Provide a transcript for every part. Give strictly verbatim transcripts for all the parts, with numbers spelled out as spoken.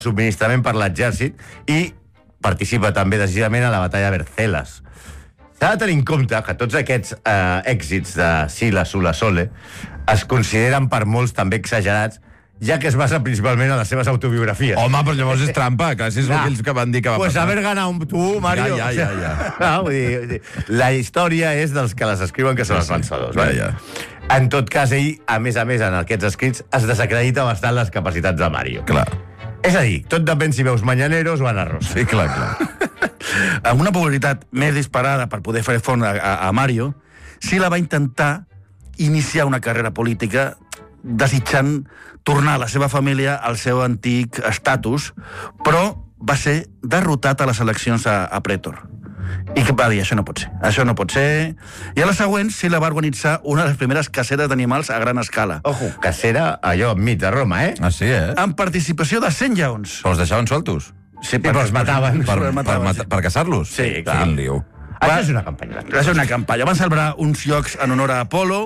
subministrament per l'exèrcit i participa també decisivament a la batalla de Vercelas. S'ha de tenir en compte que tots aquests eh, èxits de Sila Sula Sole es consideren per molts també exagerats, ja que es basa principalment en les seves autobiografies. Home, però llavors és trampa, que si és Nah, aquells que van dir que va pues passar. haver ganat un tu, Mario. Ja, ja, ja. ja. No, vull dir, vull dir, la història és dels que les escriuen, que són els vencedors. Ja, vale? ja. En tot cas, ell, a més a més, en aquests escrits, es desacredita bastant les capacitats de Mario. Clar. És a dir, tot depèn si veus Mañaneros o Ana Rosa. Sí, clar, clar. Amb una popularitat més disparada per poder fer front a, a, a Mario, Sila va intentar iniciar una carrera política desitjant tornar a la seva família al seu antic estatus, però va ser derrotat a les eleccions a, a Pretor. I que va dir, això no pot ser, això no pot ser... I a les següents, Sila va organitzar una de les primeres caceres d'animals a gran escala. Ojo, cacera allò enmig de Roma, eh? Ah, sí, eh? Amb participació de cent lleons. Però els deixaven sueltos? Sí, però els mataven. Per, els per, mataven, per, sí. per caçar-los? Sí, clar. Quin lío. Això és una campanya. Va ser una campanya. Van celebrar uns jocs en honor a Apolo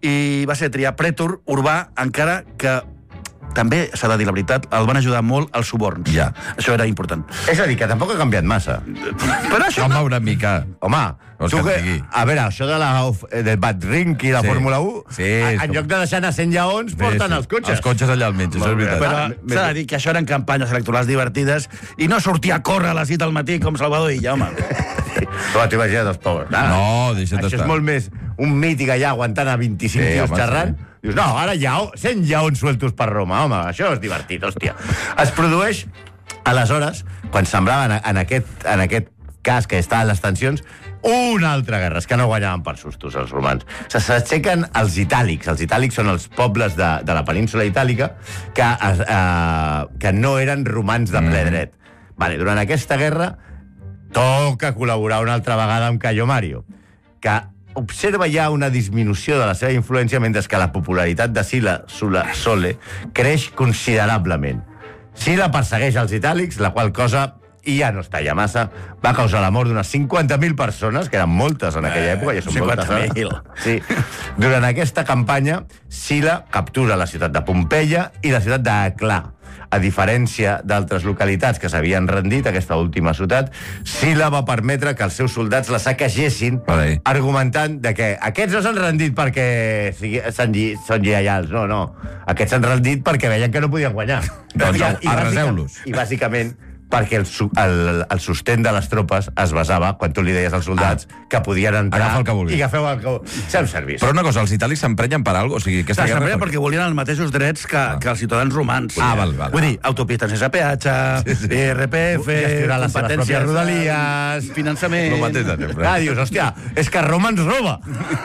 i va ser triar prètor urbà, encara que també, s'ha de dir la veritat, el van ajudar molt als suborns. Ja. Això era important. És a dir, que tampoc ha canviat massa. Però això... Home, una mica. Home, Vols tu que que... et digui? A veure, això de la, del Bad Ring i la Sí. Fórmula u, Sí, a- és en com- lloc de deixar anar cent lleons, porten Sí, sí. els cotxes. Els cotxes allà al mig, això és veritat. Però Ah, s'ha de dir que això eren campanyes electorals divertides i no sortir a córrer a les sis del matí com Salvador Illa, home. Però t'ho imagines dels pobres. Ah, No, deixa't Això estar. és molt més un mític allà aguantant a vint-i-cinc Sí, tios home, xerrant. sí. Dius, no, ara hi ha cent lleons sueltos per Roma. Home, això és divertit, hòstia. Es produeix, aleshores, quan semblava en, en, aquest, en aquest cas que estaven les tensions, una altra guerra, és que no guanyaven per sustos els romans. Se s'aixequen els itàlics. Els itàlics són els pobles de, de la península itàlica que, eh, que no eren romans de ple dret. Vale, durant aquesta guerra toca col·laborar una altra vegada amb Cayo Mario, que observa ja una disminució de la seva influència mentre que la popularitat de Sila Sula Sole creix considerablement. Sila persegueix els itàlics, la qual cosa, i ja no està ja massa, va causar la mort d'unes cinquanta mil persones, que eren moltes en aquella època, ja són cinquanta mil. moltes. Sí. Durant aquesta campanya, Sila captura la ciutat de Pompeia i la ciutat d'Aclà. A diferència d'altres localitats que s'havien rendit, aquesta última ciutat, Sila va permetre que els seus soldats la saquegessin, Vale. argumentant de que aquests no s'han rendit perquè sigui- són lli- són lleials, no, no. Aquests s'han rendit perquè veien que no podien guanyar. Doncs I- i arraseu-los. bàsica- I bàsicament perquè el, su- el, el sostén de les tropes es basava, quan tu li deies als soldats, ah. que podien entrar Agafa el que vulguis. i agafeu el que... Fem servir. Però una cosa, els itàlics s'emprenyen per alguna cosa? O sigui, aquesta Clar, guerra... també perquè volien els mateixos drets que, que els ciutadans romans. Ah, val, val. Vull dir, autopistes sense peatge, Sí, sí. R P F, Gestionar les seves competències, pròpies rodalies, finançament... Lo mateix de sempre. Ah, dius, hòstia, és que Roma ens roba.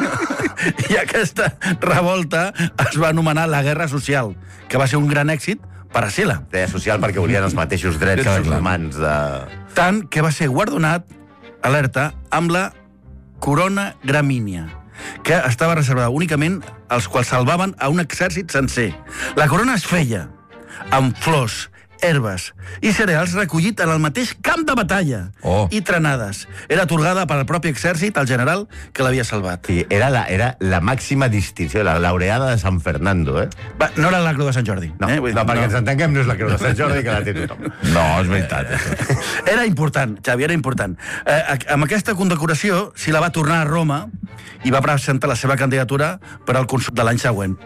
I aquesta revolta es va anomenar la Guerra Social, que va ser un gran èxit per a Sila. Deia social perquè volien els mateixos drets que els Clar. romans de... Tant que va ser guardonat, alerta, amb la Corona Gramínia, que estava reservada únicament als quals salvaven a un exèrcit sencer. La corona es feia amb flors, herbes i cereals recollit en el mateix camp de batalla Oh. i trenades. Era atorgada per al propi exèrcit al general que l'havia salvat. Sí, era la, era la màxima distinció, la laureada de Sant Fernando, eh? Va, no era la Creu de Sant Jordi. No, eh? eh? Vull dir, no perquè ens entenguem, no és la Creu de Sant Jordi, que la té tothom. No, és veritat. Això. Era important, Xavi, era important. Eh, amb aquesta condecoració, Sila va tornar a Roma i va presentar la seva candidatura per al consum de l'any següent.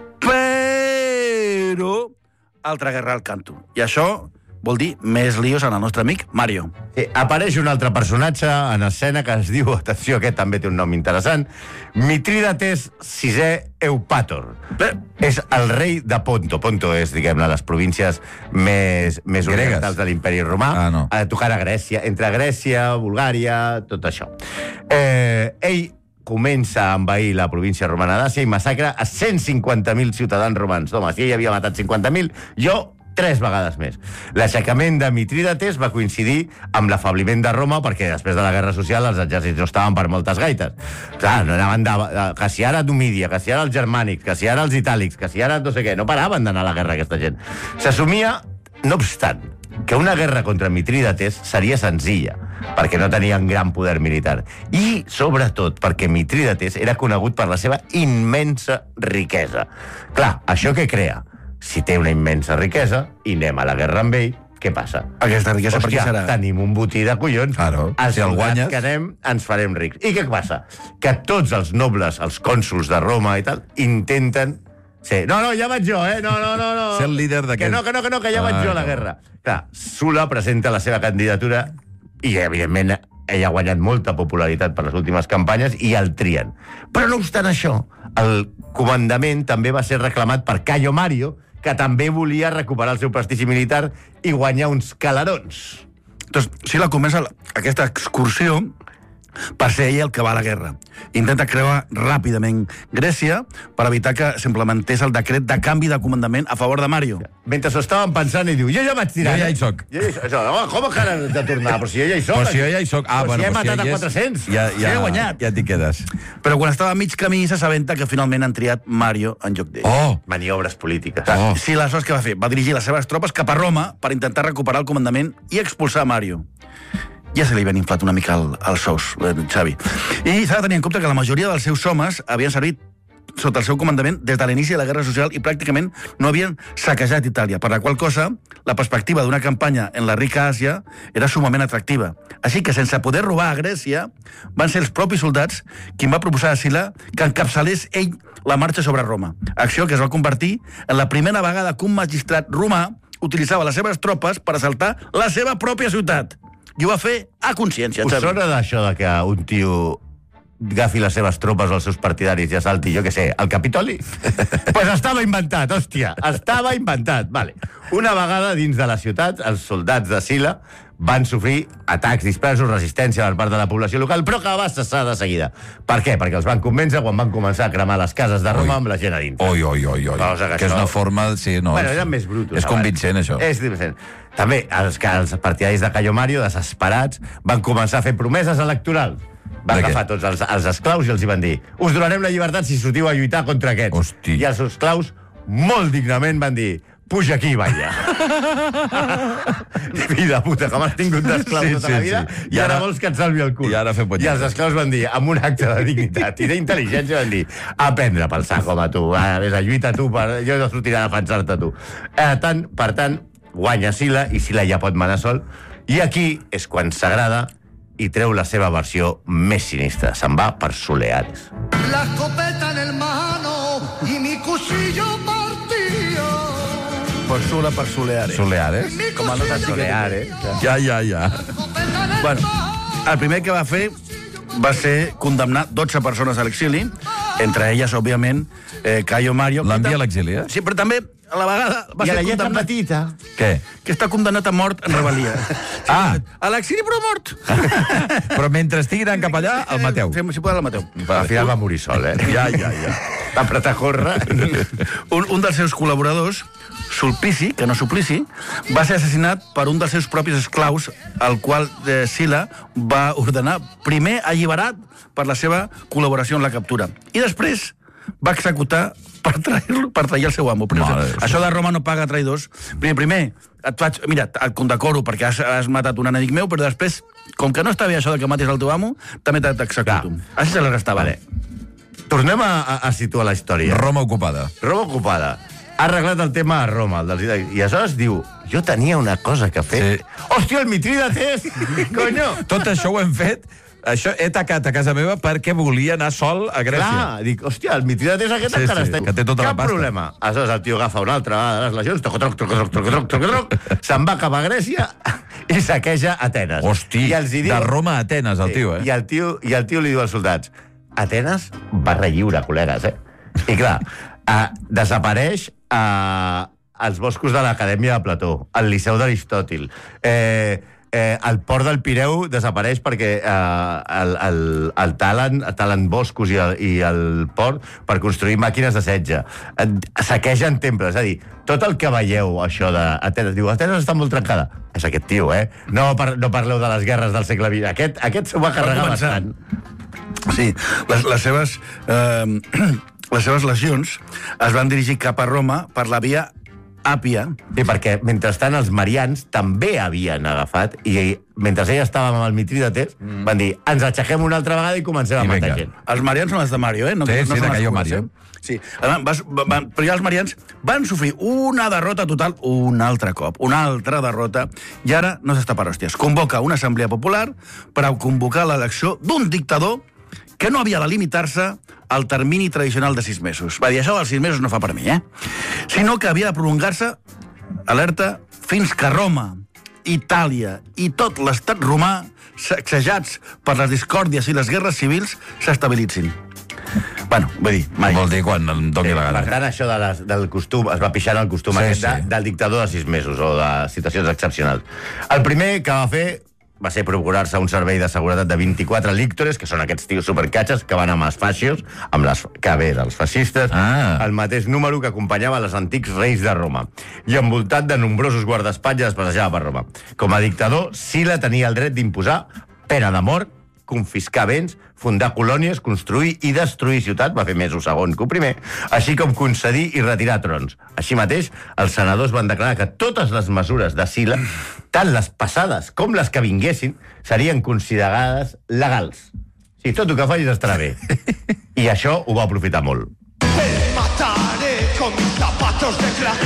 Però altra guerra al canto. I això vol dir més líos en el nostre amic Mario. Sí, apareix un altre personatge en escena que es diu, atenció, aquest també té un nom interessant, Mitrídates sisè Eupàtor. Bé, És el rei de Ponto. Ponto és, diguem-ne, les províncies més, més Gregues. orientals de l'imperi romà. Ah, no. A tocar a Grècia, entre Grècia, Bulgària, tot això. Eh, ell comença a envair la província romana d'Àsia i massacra a cent cinquanta mil ciutadans romans. Home, si ell havia matat cinquanta mil, jo tres vegades més. L'aixecament de Mitrídates va coincidir amb l'afabliment de Roma perquè després de la Guerra Social els exèrcits no estaven per moltes gaites. Clar, no anaven de, que si ara Numídia, que si ara els germànics, que si ara els itàlics, que si ara no sé què, no paraven d'anar a la guerra aquesta gent. S'assumia, no obstant, que una guerra contra Mitrídates seria senzilla, perquè no tenien gran poder militar. I, sobretot, perquè Mitrídates era conegut per la seva immensa riquesa. Clar, això què crea? Si té una immensa riquesa i anem a la guerra amb ell, què passa? Aquesta riquesa per qui Hòstia, serà? tenim un botí de collons. Claro, Els si el soldats guanyes- que anem ens farem rics. I què passa? Que tots els nobles, els cònsols de Roma i tal, intenten ser... No, no, ja vaig jo, eh? No, no, no, no. Ser el líder d'aquest... Que no, que no, que no, que ja Ah, vaig jo a la no. guerra. Clar, Sula presenta la seva candidatura i, evidentment, ella ha guanyat molta popularitat per les últimes campanyes i el trien. Però, no obstant això, el comandament també va ser reclamat per Caio Mario, que també volia recuperar el seu prestigi militar i guanyar uns calarons. Doncs Sila comença la- aquesta excursió per ser ell el que va a la guerra. Intenta creuar ràpidament Grècia per evitar que s'implementés el decret de canvi de comandament a favor de Mario. Mentre s'ho estaven pensant, i diu, jo ja vaig tirar. Jo ja eh? hi soc. Jo ja hi soc. Això, home, com que ara has de tornar? Però si jo ja hi soc. Però si jo ja hi soc... Ah, Però bueno, si he però matat ja a hi és, quatre-cents. Ja, Si ja, he guanyat. ja t'hi quedes. Però quan estava a mig camí s'assabenta que finalment han triat Mario en lloc d'ell. Oh! Maniobres polítiques. Oh. Sila, aleshores, què va fer? Va dirigir les seves tropes cap a Roma per intentar recuperar el comandament i expulsar Mario. Ja se li havien inflat una mica el, els sous, eh, Xavi. I s'ha de tenir en compte que la majoria dels seus homes havien servit sota el seu comandament des de l'inici de la Guerra Social i pràcticament no havien saquejat Itàlia, per la qual cosa la perspectiva d'una campanya en la rica Àsia era sumament atractiva. Així que, sense poder robar a Grècia, van ser els propis soldats qui va proposar a Sila que encapçalés ell la marxa sobre Roma, acció que es va convertir en la primera vegada que un magistrat romà utilitzava les seves tropes per assaltar la seva pròpia ciutat. I ho va fer a consciència, Us Xavi. sona d'això de que un tio agafi les seves tropes o els seus partidaris i assalti, jo què sé, el Capitoli? Pues estava inventat, hòstia, estava inventat. Vale. Una vegada dins de la ciutat, els soldats de Sila van sofrir atacs dispersos, resistència per part de la població local, però que va cessar de seguida. Per què? Perquè els van convèncer quan van començar a cremar les cases de Roma Oi. amb la gent a dintre. Oi, oi, oi, oi. Cosa que Que és això- una forma... Sí, no, Bueno, és- eren més brutos. És convincent, abans. això. És convincent. També els, que els partidaris de Caio Mario, desesperats, van començar a fer promeses electorals. Van De què? agafar tots els, els esclaus i els hi van dir us donarem la llibertat si sortiu a lluitar contra aquests. Hosti. I els esclaus, molt dignament, van dir puja aquí, vaia. Vida puta, com has tingut d'esclaus Sí, tota sí, la vida, sí. i, I ara ara- vols que et salvi el cul. i ara fer I punyetes. els esclaus van dir, amb un acte de dignitat i d'intel·ligència, van dir a prendre pel sac, home, tu. A més, a lluita tu, per... jo no sortiré a defensar-te tu. Eh, tant, per tant, guanya Sila, i Sila ja pot manar sol, i aquí és quan s'agrada i treu la seva versió més sinistra. Se'n va per Soleares. La escopeta en el mano y mi cuchillo partido. Per Sula, per Soleares. Soleares? Mi Com a nota cuchillo Soleares. Ja, ja, ja. escopeta en el Bueno, mano. el primer que va fer va ser condemnar dotze persones a l'exili, entre elles, òbviament, eh, Caio Mario. L'envia a l'exili, eh? Sí, però també, a la vegada, va I a ser la lletra condemnat... petita. Què? Que està condemnat a mort en rebel·lia. Ah, A l'exili, però mort. però mentre estiguin anant cap allà, el mateu. Sí, si pot, el mateu. Al final va morir sol, eh? Ja, ja, ja. Va apretar a córrer. Un, un dels seus col·laboradors, Sulpici, que no Suplici, va ser assassinat per un dels seus propis esclaus, el qual eh, Sila va ordenar primer alliberat per la seva col·laboració en la captura. I després va executar per trair-lo, per trair el seu amo. Però Mare això, de Déu. això de Roma no paga traïdors. Primer, primer et faig, mira, et condecoro perquè has, has matat un enemic meu, però després, com que no està bé això de que matis el teu amo, també t'executo. Així se la restava. Vale. Tornem a, a, a situar la història. Roma ocupada. Roma ocupada. Ha arreglat el tema a Roma, el dels Itàlics. I aleshores diu, jo tenia una cosa que fer. Sí. Hòstia, el Mitrídates! Conyo! Tot això ho hem fet... Això he tacat a casa meva perquè volia anar sol a Grècia. Clar, dic, hòstia, el Mitrídates aquest Sí, encara sí, està... que té tota la Cap pasta. problema. Aleshores el tio agafa una altra vegada les legions, toc, toc, toc, toc, toc, toc, toc, toc, se'n va cap a Grècia i saqueja Atenes. Hosti, I els hi diu- de Roma a Atenes, el tio, eh? I el tio, i el tio li diu als soldats, Atenes barra lliure, col·legues, eh? I clar, eh, desapareix eh, als boscos de l'Acadèmia de Plató, al Liceu d'Aristòtil, eh, eh, el port del Pireu desapareix perquè eh, el, el, el talen, talen boscos i el, i el port per construir màquines de setge. Eh, saquegen temples, és a dir, tot el que veieu, això d'Atenes, diu, Atenes està molt trencada. És aquest tio, eh? No, par, no parleu de les guerres del segle vint. Aquest, aquest s'ho va carregar començar. bastant. Sí, les, les seves... Eh, les seves legions es van dirigir cap a Roma per la via Àpia. Sí, perquè mentrestant els marians també havien agafat i mentre ell estava amb el Mitrídates mm. van dir, ens aixequem una altra vegada i comencem a I matar vinga. gent. Els marians són els de Mario, eh? No, Sí, sí, són de els Cayo curts, Mario. eh? Sí. Va, va, va, però ja els marians van sofrir una derrota total un altre cop, una altra derrota, i ara no s'està per hòsties. Convoca una assemblea popular per a convocar l'elecció d'un dictador que no havia de limitar-se al termini tradicional de sis mesos. Va dir, això dels sis mesos no fa per mi, eh? Sinó que havia de prolongar-se, alerta, fins que Roma, Itàlia i tot l'estat romà, sacsejats per les discòrdies i les guerres civils, s'estabilitzin. Bueno, vull dir, mai. Vol dir quan em doni la Per gana. tant, això de les, del costum, es va pixar en el costum Sí, aquest de, sí. del dictador de sis mesos o de situacions excepcionals. El primer que va fer va ser procurar-se un servei de seguretat de vint-i-quatre líctores, que són aquests tios supercatxes que van amb els fascios, amb les que ve dels fascistes, Ah. el mateix número que acompanyava els antics reis de Roma. I envoltat de nombrosos guardaespatlles es passejava per Roma. Com a dictador, Sila tenia el dret d'imposar pena de mort, confiscar béns, fundar colònies, construir i destruir ciutats, va fer més un segon que un primer, així com concedir i retirar trons. Així mateix, els senadors van declarar que totes les mesures de Sila, tant les passades com les que vinguessin, serien considerades legals. Sí, tot el que facis estarà bé. I això ho va aprofitar molt. Te mataré con mis zapatos de crack.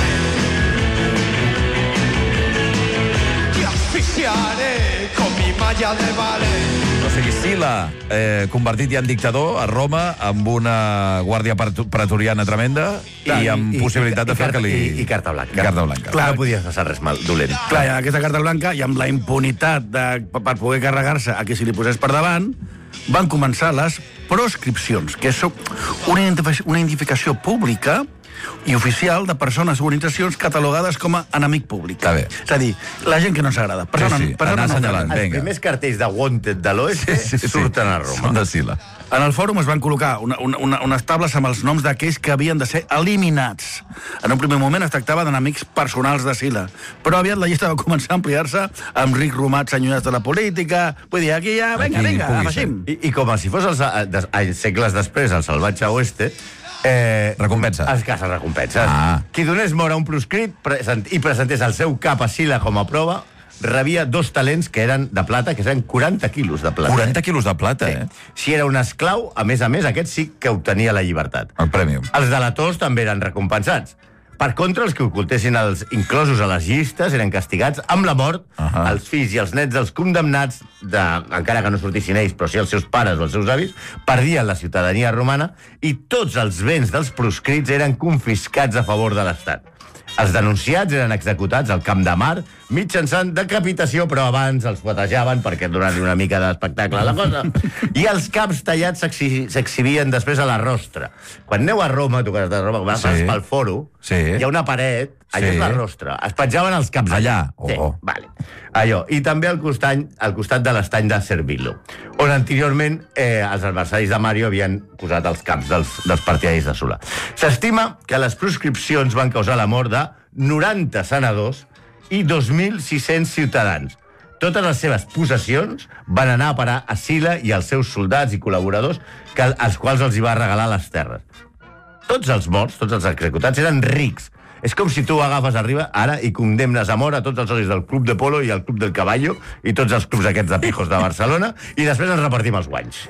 Te asfixiaré con mi malla de ballet. O sigui, Sila, eh, convertit ja en dictador a Roma, amb una guàrdia pretu- pretoriana tremenda Clar, i amb possibilitat i, de fer carta, que li... I, i carta blanca. I carta blanca. Clar, no podia passar res mal, dolent. Clar, i amb aquesta carta blanca i amb la impunitat de, per poder carregar-se a qui se li posés per davant, van començar les proscripcions, que és una identificació, una identificació pública i oficial de persones o organitzacions catalogades com a enemic públic. Està bé. És a dir, la gent que no s'agrada. Persona, Sí, sí, persona anar no assenyalant. grata. Els Vinga. primers cartells de Wanted de l'Oest sí, sí, sí. surten a Roma. Són de Sila. En el fòrum es van col·locar una, una, una, unes tables amb els noms d'aquells que havien de ser eliminats. En un primer moment es tractava d'enemics personals de Sila, però aviat la llista va començar a ampliar-se amb rics romats senyors de la política. Vull dir, aquí ja, vinga, Aquí vinga, pugui afegim. I, I com si fos els, des, anys, segles després el salvatge oeste, eh, Recompensa. Es caça recompenses. Ah. Qui donés mort a un proscrit present, i presentés el seu cap a Sila com a prova, rebia dos talents que eren de plata, que eren quaranta quilos de plata. quaranta quilos de plata, eh? Si era un esclau, a més a més, aquest sí que obtenia la llibertat. El premi. Els delators també eren recompensats. Per contra, els que ocultessin els inclosos a les llistes eren castigats amb la mort. Ahà. Els fills i els nets dels condemnats, de, encara que no sortissin ells, però sí els seus pares o els seus avis, perdien la ciutadania romana i tots els béns dels proscrits eren confiscats a favor de l'Estat. Els denunciats eren executats al Camp de Mar mitjançant decapitació, però abans els batejaven perquè donar-li una mica d'espectacle a la cosa. I els caps tallats s'exhi- s'exhibien després a la rostra. Quan aneu a Roma, tu que has de Roma, quan vas Sí. pel foro, Sí. hi ha una paret, allò Sí. és la rostra. Es penjaven els caps Allà? Sí, Oh. vale. Allò. I també al costat, al costat de l'estany de Servillo, on anteriorment eh, els adversaris de Mario havien posat els caps dels, dels partidaris de Sula. S'estima que les proscripcions van causar la mort de noranta senadors i dos mil sis-cents ciutadans. Totes les seves possessions van anar a parar a Sila i als seus soldats i col·laboradors, que, als quals els hi va regalar les terres. Tots els morts, tots els executats, eren rics. És com si tu agafes arriba ara i condemnes a mort a tots els socis del Club de Polo i el Club del Caballo i tots els clubs aquests de pijos de Barcelona i després ens repartim els guanys.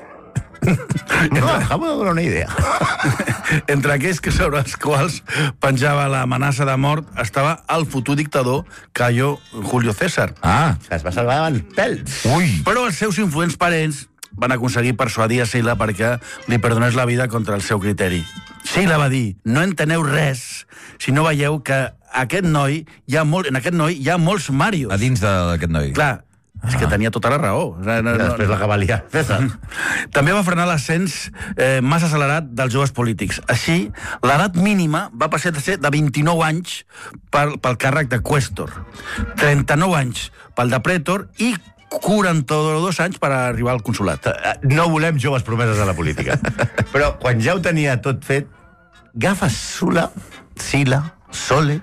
No, acabo de donar una idea. Entre aquells que sobre els quals penjava l'amenaça de mort estava el futur dictador Cayo Julio César. Ah, Es va salvar davant pèls. ui. Però els seus influents parents van aconseguir persuadir a Sila perquè li perdonés la vida contra el seu criteri. Sila va dir, no enteneu res si no veieu que aquest noi, hi ha molt, en aquest noi hi ha molts Marios. A dins d'aquest noi. Clar, és que tenia tota la raó. No, no, I després la cavalia. César. També va frenar l'ascens eh, massa accelerat dels joves polítics. Així, l'edat mínima va passar de ser de vint-i-nou anys pel, pel càrrec de qüestor, trenta-nou anys pel de prètor i quaranta-dos anys per arribar al consolat. No volem joves promeses a la política. Però quan ja ho tenia tot fet, agafa Sula, Sila, Sole,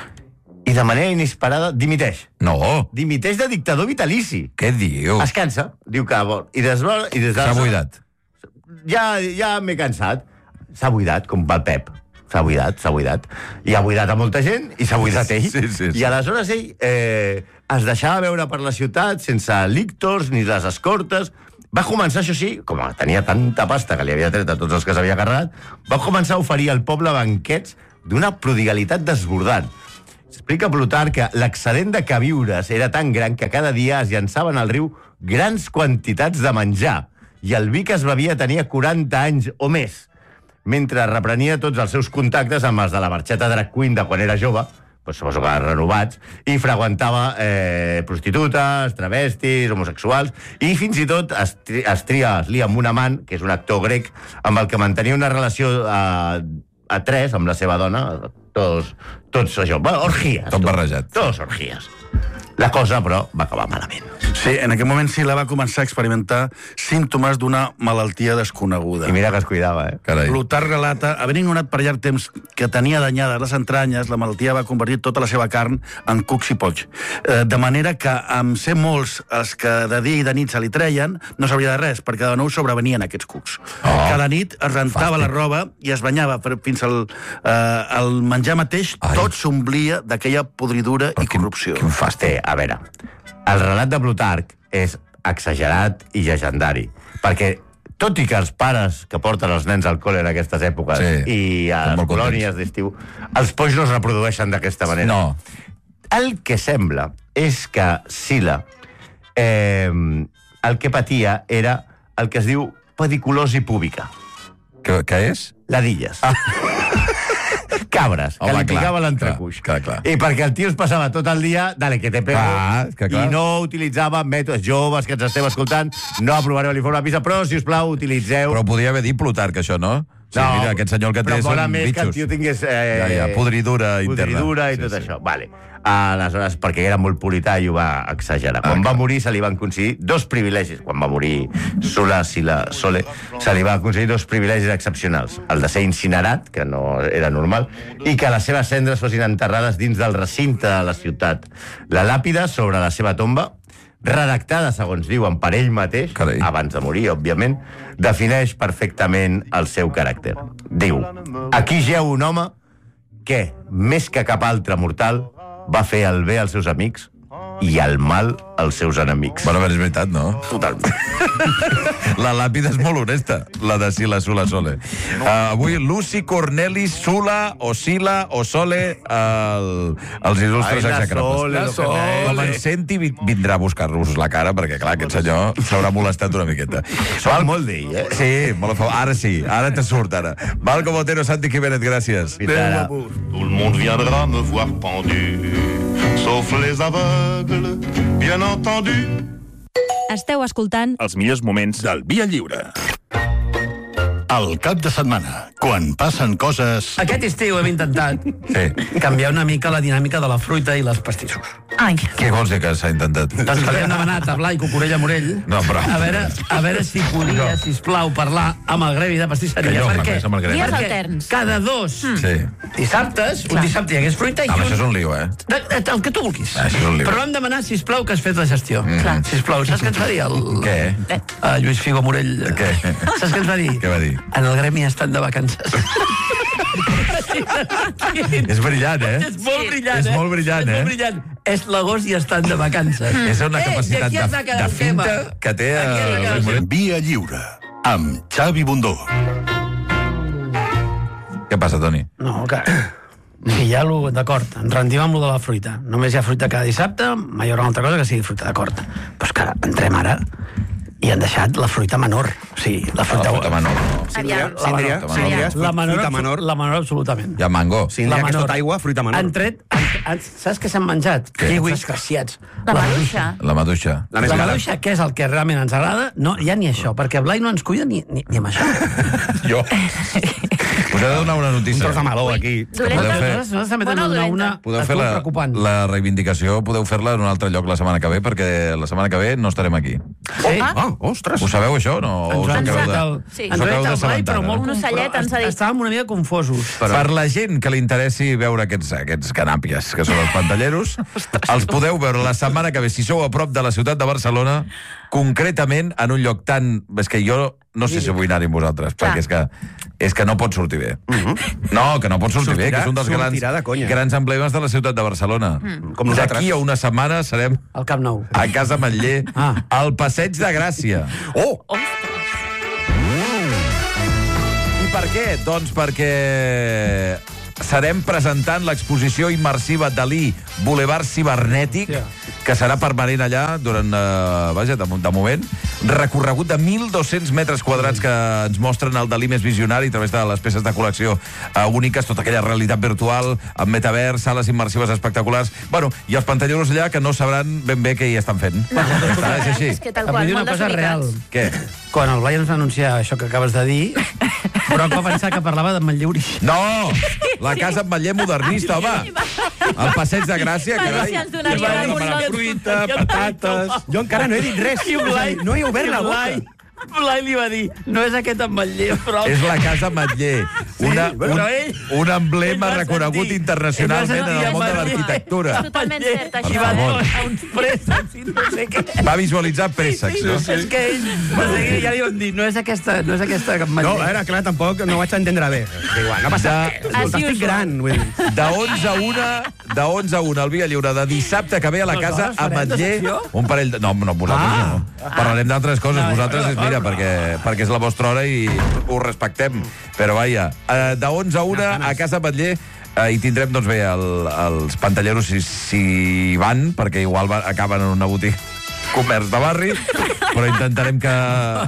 i de manera inesperada dimiteix. No, Dimiteix de dictador vitalici. què diu? Es cansa, diu que vol. I des, i des de... S'ha buidat. Ja, ja m'he cansat. S'ha buidat, com el Pep. s'ha buidat, s'ha buidat. I ha buidat a molta gent i s'ha buidat ell. Sí, sí, sí. I aleshores ell eh, es deixava veure per la ciutat sense lictors ni les escortes. Va començar, això sí, com tenia tanta pasta que li havia tret a tots els que s'havia carregat, va començar a oferir al poble banquets d'una prodigalitat desbordant. Explica Plutarc que l'excedent de queviures era tan gran que cada dia es llançaven al riu grans quantitats de menjar i el vi que es bevia tenia quaranta anys o més, mentre reprenia tots els seus contactes amb els de la marxeta drag queen de quan era jove, doncs suposo que renovats, i freqüentava eh, prostitutes, travestis, homosexuals, i fins i tot es, tri es tria, es lia amb un amant, que és un actor grec, amb el que mantenia una relació a, a tres, amb la seva dona, tots, tots això, bueno, orgies. Tot barrejat. Tots orgies. La cosa, però, va acabar malament. Sí, en aquell moment Sila va començar a experimentar símptomes d'una malaltia desconeguda. I mira que es cuidava, eh? Carai. Plutarc relata, havent ignorat per llarg temps que tenia danyades les entranyes, la malaltia va convertir tota la seva carn en cucs i polls. Eh, de manera que, amb ser molts els que de dia i de nit se li treien, no sabria de res, perquè de nou sobrevenien aquests cucs. Oh, Cada nit es rentava fàstic. la roba i es banyava per, fins al, eh, al menjar mateix, Ai. tot s'omplia d'aquella podridura Però i quin- corrupció. quin fàstic. A veure, el relat de Plutarc és exagerat i llegendari, perquè tot i que els pares que porten els nens al col·le en aquestes èpoques Sí, i a estan les molt colònies d'estiu, els polls no es reprodueixen d'aquesta manera. No. El que sembla és que Sila eh, el que patia era el que es diu pediculosi púbica. Què, què és? Ladilles. Ah. Cabres, que Home, li clar, picava l'entrecuix. clar, clar, clar. I perquè el tio es passava tot el dia, dale, que te pego, Clar, que clar. i no utilitzava mètodes joves que ens esteu escoltant, no aprovareu l'informe de PISA, però, si us plau, utilitzeu... Però podia haver dit Plutarc, això, no? Sí, No, mira, aquest senyor el que té però mola són més que el bitxos. tio tingués... Eh, Ja, ja, podridura interna. Podridura i Sí, tot sí. això. Vale. Aleshores, perquè era molt purità i ho va exagerar. Quan Ah, va morir se li van concedir dos privilegis. Quan va morir Sula Sila Sole, se li va concedir dos privilegis excepcionals. El de ser incinerat, que no era normal, i que les seves cendres fossin enterrades dins del recinte de la ciutat. La làpida sobre la seva tomba, redactada, segons diuen, per ell mateix, Carai. abans de morir, òbviament, defineix perfectament el seu caràcter. Diu, aquí jeu un home que, més que cap altre mortal, va fer el bé als seus amics i el mal als seus enemics. Bueno, però és veritat, no? Totalment. La làpida és molt honesta, la de Sila Sula Sole. Uh, avui, Luci Corneli Sula o Sila o Sole, el, els il·lustres Ai, la execrables. Sole, lo que me- Com en senti, vi- vindrà a buscar-los la cara, perquè, clar, aquest senyor s'haurà molestat una miqueta. Val molt d'ell, eh? Sí, molt a favor. Ara sí, ara te surt, ara. Malcom Otero, Santi Jiménez, gràcies. Fins ara. Tout le monde viendra me voir pendu, sauf les aveugles, bien entendu. Esteu escoltant Els millors moments Del Via Lliure. El cap de setmana, quan passen coses... Aquest estiu hem intentat Sí. canviar una mica la dinàmica de la fruita i les pastissos. Ai, Què vols dir que s'ha intentat? Doncs que li hem demanat a Blai Cucurella Morell No, però- a, veure, a veure si podia, No. sisplau, parlar amb el gremi de pastisseria. Que jo, Per home, què? és amb el gremi. Dies Perquè alterns. cada dos Sí. dissabtes, un Clar. dissabte hi hagués fruita i Home, un... això és un lío, eh? De- de- El que tu vulguis. Ah, això és un lío. Però vam demanar, sisplau, que es fes la gestió. Clar. Sisplau, saps què ens va dir? El... Què? Uh, Lluís Figo Morell. Què? Saps què ens va dir? Què va dir? En el gremi estan de vacances. És brillant, eh? És molt brillant, És eh? molt brillant, és eh? molt brillant. És l'agost i estan de vacances. És una Eh, capacitat i aquí de, es va quedar de el tema. finta que té Aquí es va quedar el el tema. Via Lliure, amb Xavi Bundó. Què passa, Toni? No, que... Sí, ja lo... D'acord, ens rendim amb lo de la fruita. Només hi ha fruita cada dissabte, mai hi haurà una altra cosa que sigui fruita, d'acord. Però és que ara, entrem ara i han deixat la fruita menor. O sigui, la fruita... La fruita menor. aviam. La menor. Fruita menor. La menor, Fruita menor. La menor, absolutament. Hi ha mango. Síndria, que és tot aigua, fruita menor. Han tret... Han, han, saps què s'han menjat? Què? Kiwis desgraciats. La maduixa. La maduixa. La més La cara. maduixa, que és el que realment ens agrada, no, ja ni això, perquè Blai no ens cuida ni, ni, ni amb això. Jo. Us he de donar una notícia. Un tros de meló, aquí. Dolenta. Podeu fer- Nosaltres també Bona o tenim una, dolenta? una Podeu fer atur la, preocupant. la reivindicació, podeu fer-la en un altre lloc la setmana que ve, perquè la setmana que ve no estarem aquí. Sí? Ah. Oh, ostres. Ho sabeu, això? No? O us Ens acabeu han de... tret el, Sí. ens Us han acabeu tret el Blai, d'assabentar, però no? molt... Un ocellet però ens ha dit. Estàvem una mica confosos. Però... Per la gent que li interessi veure aquests, aquests canàpies, que són els pantalleros, els podeu veure la setmana que ve, si sou a prop de la ciutat de Barcelona, concretament en un lloc tan... És que jo no sé si vull anar-hi amb vosaltres, perquè és que, és que no pot sortir bé. bé. No, que no pot sortir bé, que és un dels grans, sortirà de conya. grans emblemes de la ciutat de Barcelona. Com nosaltres. D'aquí a una setmana serem Al Camp Nou. a Casa Matller, Ah. al Passeig de Gràcia. Oh! I per què? Doncs perquè serem presentant l'exposició immersiva Dalí Boulevard Cibernètic, que serà permanent allà durant, eh, vaja, de, de moment, recorregut de mil dos-cents metres quadrats que ens mostren el Dalí més visionari a través de les peces de col·lecció eh, úniques, tota aquella realitat virtual, amb metavers, sales immersives espectaculars. Bueno, i els pantalleros allà que no sabran ben bé què hi estan fent. No, Està, és així. és que tal Em qual, vull dir una molt cosa real. desubicats. Què? Quan el Blai ens va anunciar això que acabes de dir, Broc va pensar que parlava de Manlleu original. No! La casa amb Matller modernista, home! El Passeig de Gràcia, Va dir carai. si ens donaria Va dir un per lot. fruita, patates... Jo encara no he dit res. I Blai, No he obert la boca. Blai, Blai li va dir, no és aquest en Manlleu, però... És la casa Matller, una, un, però ell- un emblema ell va reconegut sentir- internacionalment ell va en el sentir món de Matller. l'arquitectura. És totalment cert, Per això. I va favor. dir uns préssecs i no sé què. Va visualitzar préssecs, no? És que ell, de seguida ja li vam dir, no és aquesta, no és aquesta en No, Manlleu. a veure, clar, tampoc no ho vaig entendre bé. Igual, no passa De- res. Escolta, As estic usual. gran, vull dir. De onze a una, de onze a una, al Via Lliure, de dissabte que ve a la casa a farem de Matller. secció? Un parell de... No, no, vosaltres Ah. no. Parlarem d'altres coses. Ah, Vosaltres, ah, és, mira, ah, perquè, perquè és la vostra hora i ho respectem. Però, vaja, eh, de onze a una a casa Matller eh, hi tindrem, doncs bé, el, els pantalleros si, si hi van, perquè igual va, acaben en una botiga comerç de barri, però intentarem que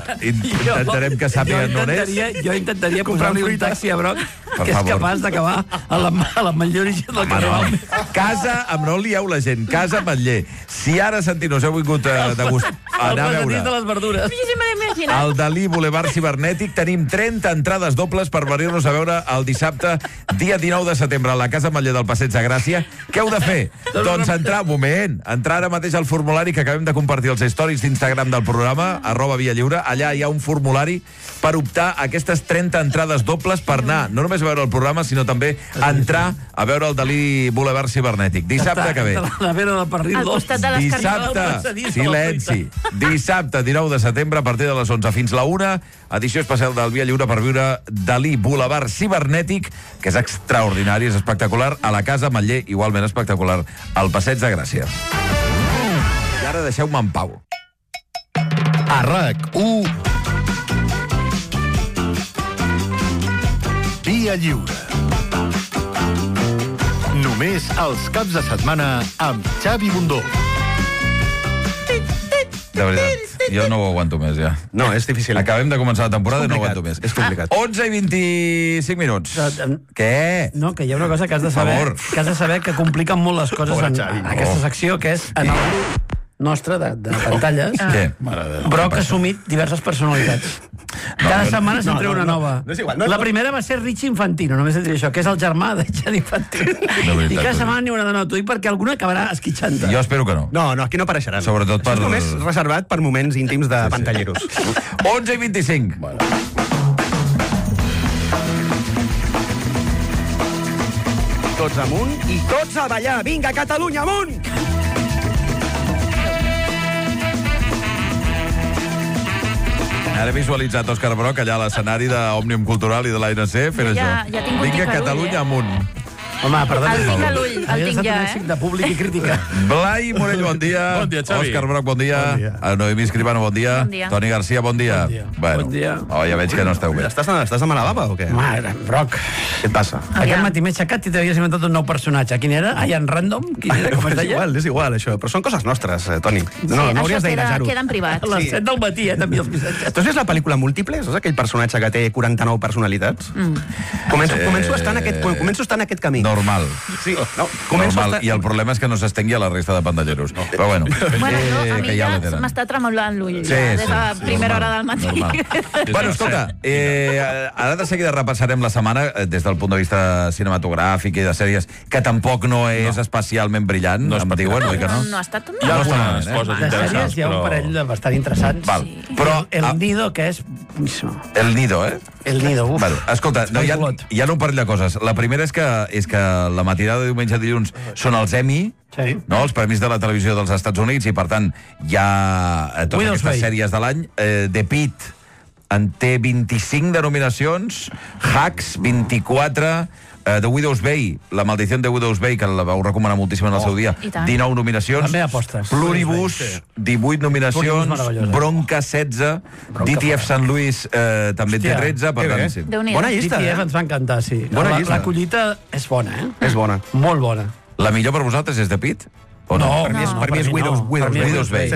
intentarem que sàpiguen jo on és. intentaria, jo intentaria posar-li un taxi a Broc Per que és favor. capaç d'acabar a la, a la Manlleu original del Carnaval. Casa, amb no lieu la gent, Casa Matller. Si ara, Sentinos, heu vingut a, de gust a El anar a passadís de veure les verdures. Sí, sí, me l'he imaginat. el Dalí Boulevard Cibernètic, tenim trenta entrades dobles per venir-nos a veure el dissabte, dia dinou de setembre, a la Casa Matller del Passeig de Gràcia. Què heu de fer? Doncs entrar, un moment, entrar ara mateix al formulari que acabem de compartir als stories d'Instagram del programa, arroba Via Lliure. Allà hi ha un formulari per optar a aquestes trenta entrades dobles per anar, no només a veure el programa, sinó també a entrar a veure el Dalí Boulevard Cibernètic. Dissabte que ve. De la vera del Parril Al dos. costat de les Dissabte, silenci. Dissabte, dinou de setembre, a partir de les onze fins la una, edició especial del Via Lliure per viure Dalí Boulevard Cibernètic, que és extraordinari, és espectacular, a la Casa Matller, igualment espectacular, al Passeig de Gràcia. I ara deixeu-me en pau. A RAC u Via Lliure. Només els caps de setmana amb Xavi Bundó. De veritat, jo no ho aguanto més, ja. No, és difícil. Acabem de començar la temporada i no ho complicat, aguanto més. és complicat. onze i vint-i-cinc minuts. Però, Què? No, que hi ha una cosa que has de saber, favor. que has de saber que compliquen molt les coses Pobre en, Xavi. en aquesta Oh. secció, que és en el grup nostre de, de pantalles. Què? Broc ha assumit diverses personalitats. Cada no, setmana se'n no, treu no, una no. nova. No és igual, no és- La primera va ser Richie Infantino, només et diré això, que és el germà de Gianni Infantino. veritat, I cada sí. setmana n'hi haurà de nou. T'ho dic perquè alguna acabarà esquitxant-te. Jo espero que no. No, no, aquí no apareixeran. Sobretot per- Això és només reservat per moments íntims de pantalleros. onze i vint-i-cinc. Tots amunt i tots a ballar. Vinga, Catalunya, amunt! Ara he visualitzat Òscar Broc allà a l'escenari d'Òmnium Cultural i de l'A N C fent Ja- això. ja tinc un Vinga, tic a l'ull, Catalunya eh? amunt. Home, perdona. El tinc a l'ull, el Havia tinc estat ja, un eh? èxit de públic i crítica. Blai Morell, bon dia. Bon dia, Xavi. Òscar Broc, bon dia. Bon dia. Uh, Noemí Escribano, bon dia. Bon dia. Toni Garcia, bon dia. Bon dia. Bueno. Bon dia. Oh, ja veig que no esteu bé. Estàs, estàs de mala bava o què? Mare, Broc. Què et passa? Aquest matí m'he aixecat i t'havies inventat un nou personatge. Quin era? Ian Random? Quin era? Com es és deia? igual, és igual, això. Però són coses nostres, eh, Toni. No, no Això hauries queda, d'airejar-ho. queda en privat. A les Sí. set del matí, eh, també els missatges. Tu has vist la pel·lícula Múltiples? És aquell personatge que té quaranta-nou personalitats? Mm. Començo, començo, a estar en aquest, començo a estar en aquest camí. Normal. Sí, no, començo a Normal. estar... I el problema és que no s'estengui a la resta de pantalleros. No. Però bueno, Bueno, no, a eh, mi que ja ja la tenen. m'està tremolant l'ull, Sí, ja, des de sí, la sí, primera normal, hora del matí. normal. Bueno, escolta, eh, ara de seguida repassarem la setmana eh, des del punt de vista cinematogràfic i de sèries, que tampoc no és no. especialment brillant, No és em diuen, oi que no? No ha estat un... Hi ha No està algunes malament, eh? coses De sèries interessants, hi ha un però... parell de bastant interessants. Val. Sí. Però El ah, Nido, que és... el Nido, eh? El Nido, uf. Bueno, escolta, no, hi, ha, Espectaculat. hi ha un parell de coses. La primera és que, és que la matinada de diumenge a dilluns són els Emmy, Sí. no? Els premis de la televisió dels Estats Units, i per tant hi ha eh, totes Widow's aquestes Way. sèries de l'any. Eh, The Pitt en té vint-i-cinc de nominacions, Hacks, vint-i-quatre, uh, The Widow's Bay, La maldició de Widow's Bay, que la vau recomanar moltíssim en el seu dia, i tant. dinou nominacions, També apostes. Pluribus, divuit nominacions, Pluribus meravellosa. Bronca, setze, D T F Sant Louis eh, també té Hòstia, tretze, per que bé. tant, sí. Déu-n'hi-do. Bona llista, D T F eh? ens va encantar, sí. Bona la, llista. la collita és bona, eh? És bona. Molt bona. La millor per vosaltres és The Pit? O no? No, Per mi és, No. per mi és Per mi Widows, no. Widows, Per mi és Widows Bay.